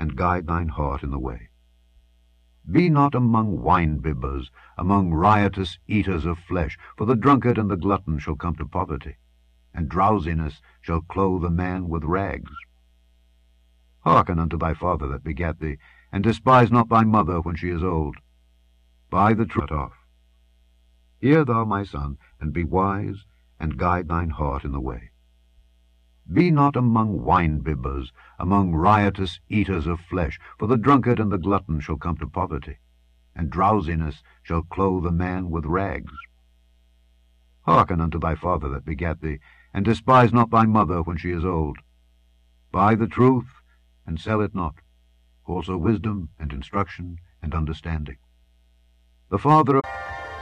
and guide thine heart in the way. Be not among wine-bibbers, among riotous eaters of flesh, for the drunkard and the glutton shall come to poverty, and drowsiness shall clothe a man with rags. Hearken unto thy father that begat thee, and despise not thy mother when she is old. Buy the truth off. Hear thou, my son, and be wise, and guide thine heart in the way. Be not among wine-bibbers, among riotous eaters of flesh, for the drunkard and the glutton shall come to poverty, and drowsiness shall clothe a man with rags. Hearken unto thy father that begat thee, and despise not thy mother when she is old. Buy the truth, and sell it not, also wisdom and instruction and understanding. The Father of...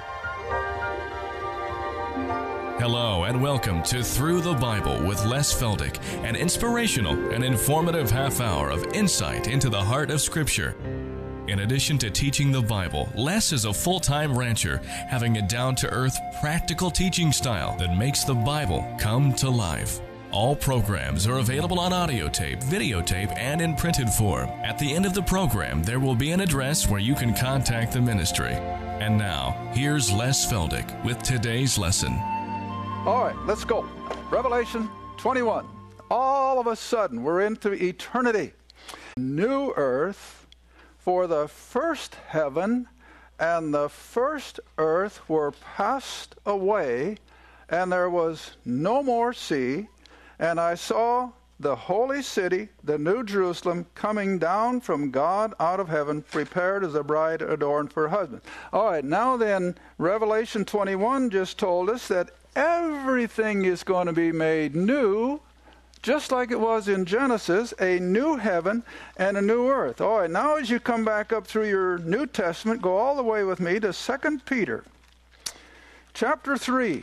Hello and welcome to Through the Bible with Les Feldick, an inspirational and informative half hour of insight into the heart of Scripture. In addition to teaching the Bible, Les is a full-time rancher, having a down-to-earth, practical teaching style that makes the Bible come to life. All programs are available on audio tape, videotape, and in printed form. At the end of the program, there will be an address where you can contact the ministry. And now, here's Les Feldick with today's lesson. All right, let's go. Revelation 21. All of a sudden, we're into eternity. New earth, for the first heaven and the first earth were passed away, and there was no more sea. And I saw the holy city, the new Jerusalem, coming down from God out of heaven, prepared as a bride adorned for her husband. All right, now then, Revelation 21 just told us that everything is going to be made new, just like it was in Genesis, a new heaven and a new earth. All right, now as you come back up through your New Testament, go all the way with me to 2 Peter, chapter 3.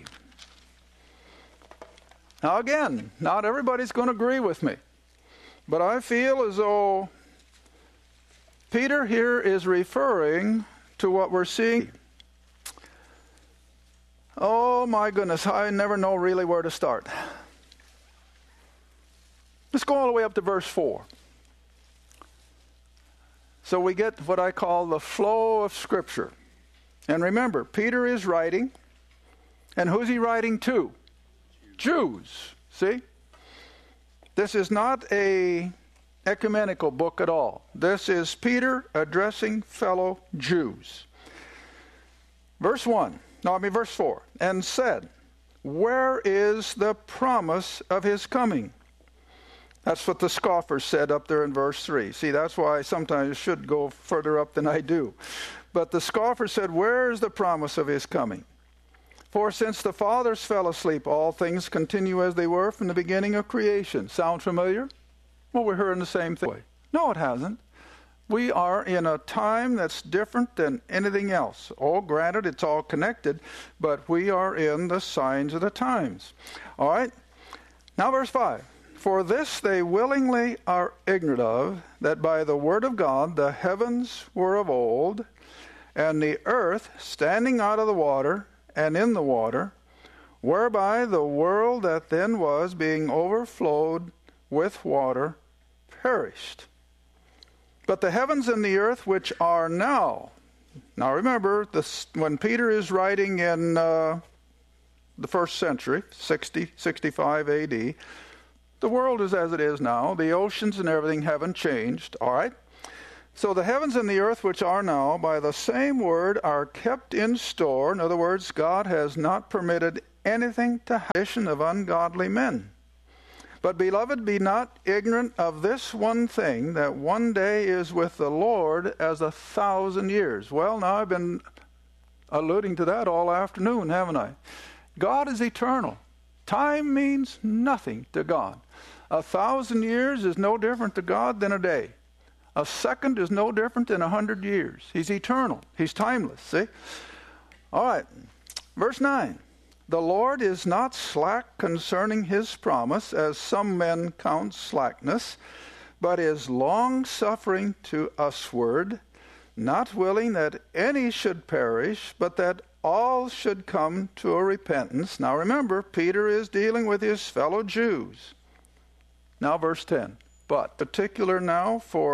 Now again, not everybody's going to agree with me, but I feel as though Peter here is referring to what we're seeing. Oh my goodness, I never know really where to start. Let's go all the way up to verse 4. So we get what I call the flow of Scripture. And remember, Peter is writing, and who's he writing to? Jews. See? This is not a ecumenical book at all. This is Peter addressing fellow Jews. Verse 4. And said, where is the promise of his coming? That's what the scoffers said up there in verse 3. See, that's why I sometimes should go further up than I do. But the scoffers said, where is the promise of his coming? For since the fathers fell asleep, all things continue as they were from the beginning of creation. Sound familiar? Well, we're hearing the same thing. No, it hasn't. We are in a time that's different than anything else. Oh, granted, it's all connected, but we are in the signs of the times. All right? Now verse 5. For this they willingly are ignorant of, that by the word of God the heavens were of old, and the earth standing out of the water, and in the water, whereby the world that then was, being overflowed with water, perished. But the heavens and the earth which are now. Now remember, when Peter is writing in the first century, 65 AD, the world is as it is now. The oceans and everything haven't changed, all right? So the heavens and the earth which are now, by the same word, are kept in store. In other words, God has not permitted anything to happen of ungodly men. But, beloved, be not ignorant of this one thing, that one day is with the Lord as 1,000 years. Well, now I've been alluding to that all afternoon, haven't I? God is eternal. Time means nothing to God. 1,000 years is no different to God than a day. A second is no different than 100 years. He's eternal. He's timeless, see? All right, verse 9. The Lord is not slack concerning his promise, as some men count slackness, but is long-suffering to usward, not willing that any should perish, but that all should come to a repentance. Now remember, Peter is dealing with his fellow Jews. Now verse 10. But particular now for